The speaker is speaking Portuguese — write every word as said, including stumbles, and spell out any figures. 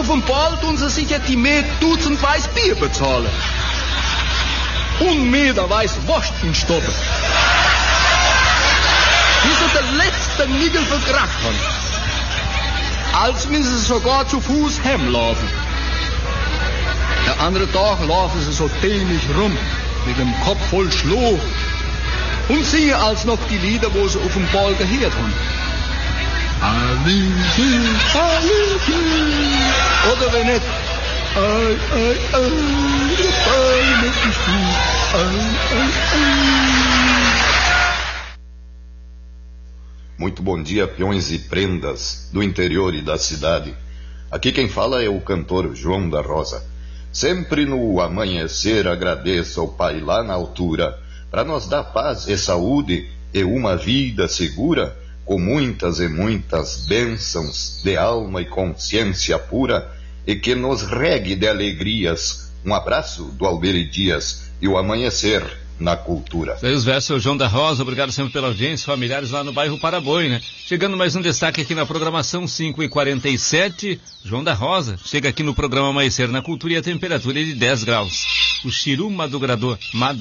auf dem Ball tun sie sicher die mehr Dutzend weiß Bier bezahlen. Und Meter weiß Wurst in Stoppen. Wie sie der letzte Nickel verkracht haben. Als müssen sie sogar zu Fuß heimlaufen. Der andere Tag laufen sie so dämlich rum, mit dem Kopf voll Schloh. Und singen als noch die Lieder, wo sie auf dem Ball gehört haben. Alice, Alice. Oder wenn nicht, ai, ai, ai, der Ball macht mich gut. Ai, ai, ai. Muito bom dia, peões e prendas do interior e da cidade. Aqui quem fala é o cantor João da Rosa. Sempre no amanhecer agradeço ao Pai lá na altura, para nos dar paz e saúde e uma vida segura, com muitas e muitas bênçãos de alma e consciência pura, e que nos regue de alegrias. Um abraço do Alberi Dias e o amanhecer na cultura. Daí os versos, João da Rosa, obrigado sempre pela audiência, familiares lá no bairro Paraboi, né? Chegando mais um destaque aqui na programação, cinco e quarenta e sete, João da Rosa chega aqui no programa Amanhecer na Cultura e a temperatura é de dez graus. O Chiru Madrugador,